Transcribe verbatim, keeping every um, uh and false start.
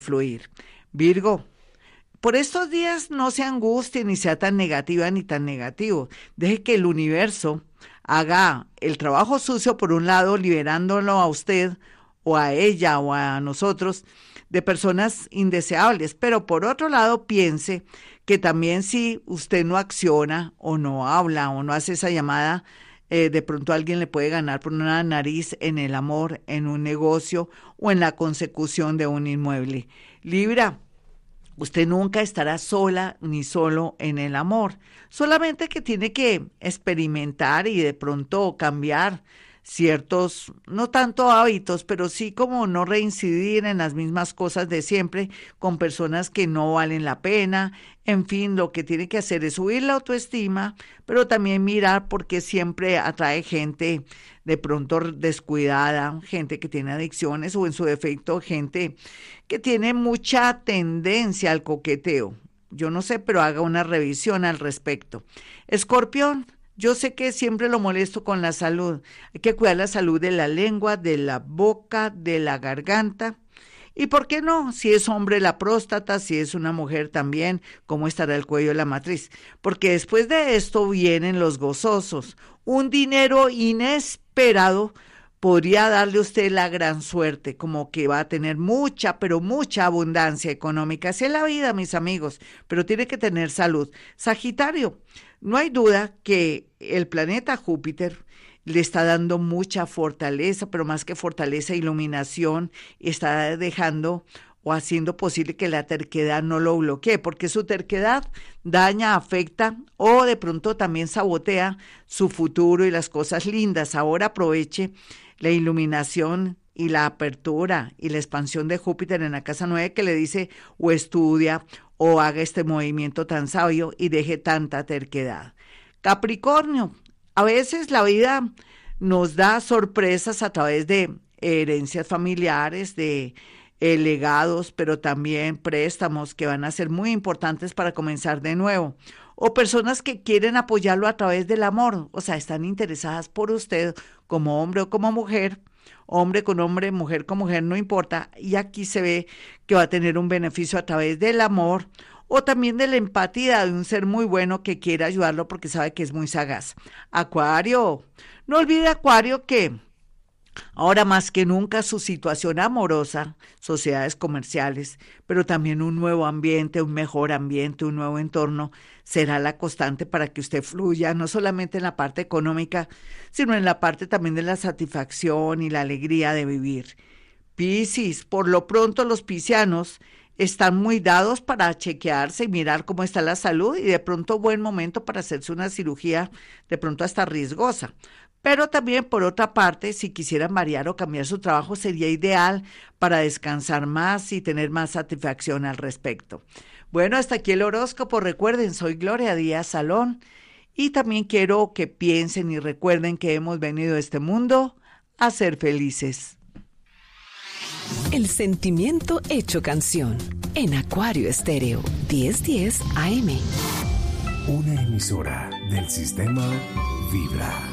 fluir. Virgo, por estos días no se angustie ni sea tan negativa ni tan negativo. Deje que el universo haga el trabajo sucio por un lado, liberándolo a usted o a ella o a nosotros de personas indeseables. Pero por otro lado, piense que también si usted no acciona o no habla o no hace esa llamada, eh, de pronto alguien le puede ganar por una nariz en el amor, en un negocio o en la consecución de un inmueble. Libra, usted nunca estará sola ni solo en el amor, solamente que tiene que experimentar y de pronto cambiar ciertos, no tanto hábitos, pero sí como no reincidir en las mismas cosas de siempre con personas que no valen la pena. En fin, lo que tiene que hacer es subir la autoestima, pero también mirar porque siempre atrae gente de pronto descuidada, gente que tiene adicciones o en su defecto gente que tiene mucha tendencia al coqueteo. Yo no sé, pero haga una revisión al respecto. Escorpión, yo sé que siempre lo molesto con la salud. Hay que cuidar la salud de la lengua, de la boca, de la garganta. ¿Y por qué no? Si es hombre, la próstata, si es una mujer también, ¿cómo estará el cuello de la matriz? Porque después de esto vienen los gozosos. Un dinero inesperado podría darle a usted la gran suerte, como que va a tener mucha, pero mucha abundancia económica. Así es la vida, mis amigos, pero tiene que tener salud. Sagitario, no hay duda que el planeta Júpiter le está dando mucha fortaleza, pero más que fortaleza, iluminación, y está dejando o haciendo posible que la terquedad no lo bloquee, porque su terquedad daña, afecta o de pronto también sabotea su futuro y las cosas lindas. Ahora aproveche la iluminación y la apertura y la expansión de Júpiter en la casa nueve que le dice o estudia o haga este movimiento tan sabio y deje tanta terquedad. Capricornio, a veces la vida nos da sorpresas a través de herencias familiares, de eh, legados, pero también préstamos que van a ser muy importantes para comenzar de nuevo. O personas que quieren apoyarlo a través del amor, o sea, están interesadas por usted como hombre o como mujer, hombre con hombre, mujer con mujer, no importa. Y aquí se ve que va a tener un beneficio a través del amor o también de la empatía de un ser muy bueno que quiere ayudarlo porque sabe que es muy sagaz. Acuario, no olvide Acuario que ahora más que nunca su situación amorosa, sociedades comerciales, pero también un nuevo ambiente, un mejor ambiente, un nuevo entorno, será la constante para que usted fluya, no solamente en la parte económica, sino en la parte también de la satisfacción y la alegría de vivir. Piscis, por lo pronto los piscianos están muy dados para chequearse y mirar cómo está la salud y de pronto buen momento para hacerse una cirugía, de pronto hasta riesgosa. Pero también, por otra parte, si quisieran variar o cambiar su trabajo, sería ideal para descansar más y tener más satisfacción al respecto. Bueno, hasta aquí el horóscopo. Recuerden, soy Gloria Díaz Salón y también quiero que piensen y recuerden que hemos venido a este mundo a ser felices. El sentimiento hecho canción en Acuario Estéreo diez diez A M. Una emisora del sistema Vibra.